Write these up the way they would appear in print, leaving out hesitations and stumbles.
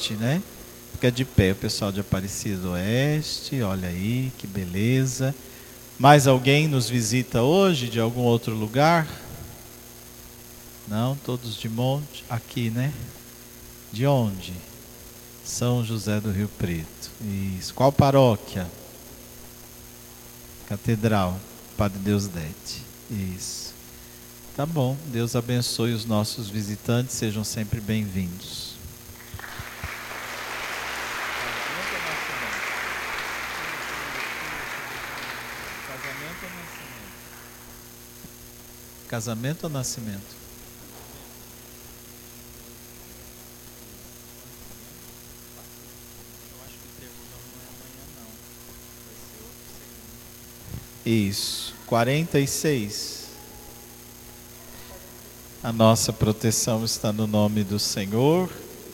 Oeste, né? Fica de pé o pessoal de Aparecida do Oeste, olha aí, que beleza. Mais alguém nos visita hoje de algum outro lugar? Não, todos de Monte, aqui, né? De onde? São José do Rio Preto. Isso. Qual paróquia? Catedral, Padre Deusdete. Isso. Tá bom, Deus abençoe os nossos visitantes, sejam sempre bem-vindos. Casamento ou nascimento? Isso, 46. A nossa proteção está no nome do Senhor.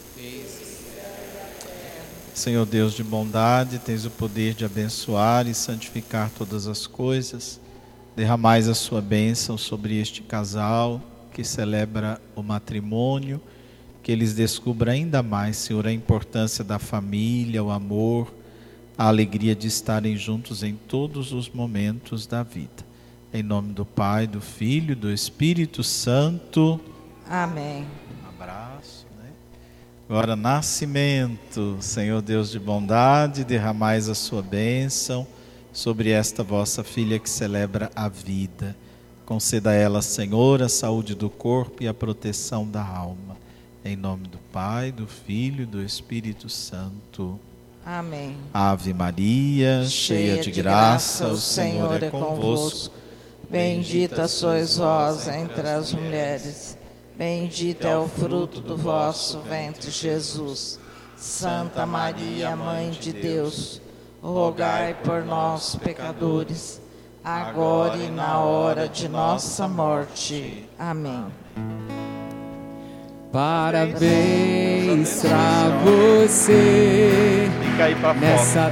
Senhor Deus de bondade, tens o poder de abençoar e santificar todas as coisas. Derramais a sua bênção sobre este casal que celebra o matrimônio, que eles descubram ainda mais, Senhor, a importância da família, o amor, a alegria de estarem juntos em todos os momentos da vida. Em nome do Pai, do Filho e do Espírito Santo. Amém. Um abraço, né? Agora, nascimento, Senhor Deus de bondade, derramais a sua bênção sobre esta vossa filha que celebra a vida. Conceda a ela, Senhor, a saúde do corpo e a proteção da alma. Em nome do Pai, do Filho e do Espírito Santo. Amém. Ave Maria, cheia de graça, o Senhor é convosco. Bendita sois vós entre as mulheres. Bendito é o fruto do vosso ventre, Jesus. Santa Maria, Mãe de Deus, rogai por nós, pecadores, agora e na hora de nossa morte. Amém. Parabéns pra você Fica aí pra nessa